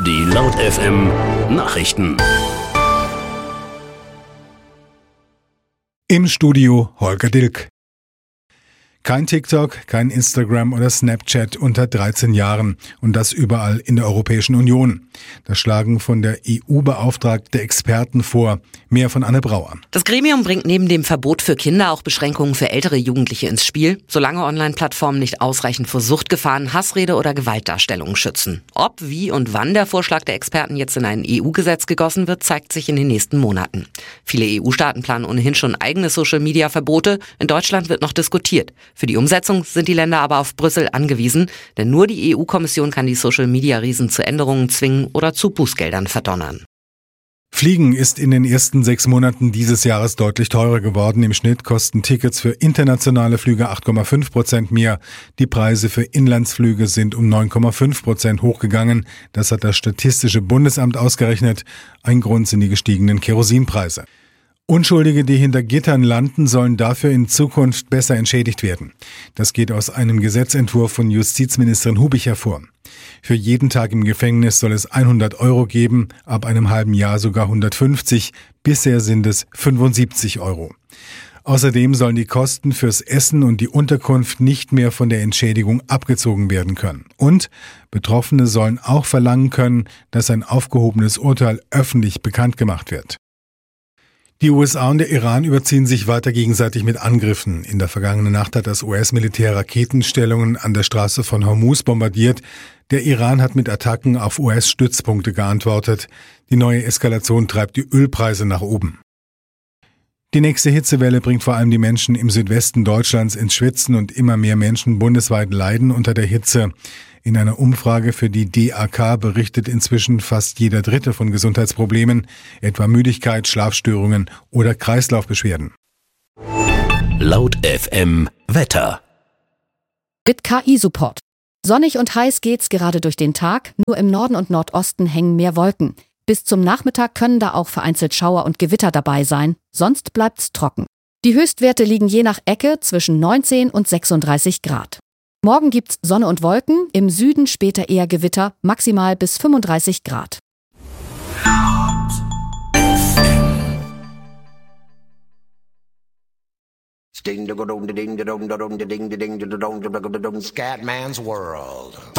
Die Laut FM Nachrichten. Im Studio Holger Dilk. Kein TikTok, kein Instagram oder Snapchat unter 13 Jahren und das überall in der Europäischen Union. Das schlagen von der EU-Beauftragte Experten vor. Mehr von Anne Brauer. Das Gremium bringt neben dem Verbot für Kinder auch Beschränkungen für ältere Jugendliche ins Spiel, solange Online-Plattformen nicht ausreichend vor Suchtgefahren, Hassrede oder Gewaltdarstellungen schützen. Ob, wie und wann der Vorschlag der Experten jetzt in ein EU-Gesetz gegossen wird, zeigt sich in den nächsten Monaten. Viele EU-Staaten planen ohnehin schon eigene Social-Media-Verbote. In Deutschland wird noch diskutiert. Für die Umsetzung sind die Länder aber auf Brüssel angewiesen, denn nur die EU-Kommission kann die Social-Media-Riesen zu Änderungen zwingen oder zu Bußgeldern verdonnern. Fliegen ist in den ersten 6 Monaten dieses Jahres deutlich teurer geworden. Im Schnitt kosten Tickets für internationale Flüge 8,5% mehr. Die Preise für Inlandsflüge sind um 9,5% hochgegangen. Das hat das Statistische Bundesamt ausgerechnet. Ein Grund sind die gestiegenen Kerosinpreise. Unschuldige, die hinter Gittern landen, sollen dafür in Zukunft besser entschädigt werden. Das geht aus einem Gesetzentwurf von Justizministerin Hubich hervor. Für jeden Tag im Gefängnis soll es 100 € geben, ab einem halben Jahr sogar 150, bisher sind es 75 €. Außerdem sollen die Kosten fürs Essen und die Unterkunft nicht mehr von der Entschädigung abgezogen werden können. Und Betroffene sollen auch verlangen können, dass ein aufgehobenes Urteil öffentlich bekannt gemacht wird. Die USA und der Iran überziehen sich weiter gegenseitig mit Angriffen. In der vergangenen Nacht hat das US-Militär Raketenstellungen an der Straße von Hormuz bombardiert. Der Iran hat mit Attacken auf US-Stützpunkte geantwortet. Die neue Eskalation treibt die Ölpreise nach oben. Die nächste Hitzewelle bringt vor allem die Menschen im Südwesten Deutschlands ins Schwitzen und immer mehr Menschen bundesweit leiden unter der Hitze. In einer Umfrage für die DAK berichtet inzwischen fast jeder Dritte von Gesundheitsproblemen, etwa Müdigkeit, Schlafstörungen oder Kreislaufbeschwerden. Laut FM Wetter. Mit KI-Support. Sonnig und heiß geht's gerade durch den Tag, nur im Norden und Nordosten hängen mehr Wolken. Bis zum Nachmittag können da auch vereinzelt Schauer und Gewitter dabei sein, sonst bleibt's trocken. Die Höchstwerte liegen je nach Ecke zwischen 19 und 36 Grad. Morgen gibt's Sonne und Wolken, im Süden später eher Gewitter, maximal bis 35 Grad. Scatman's World.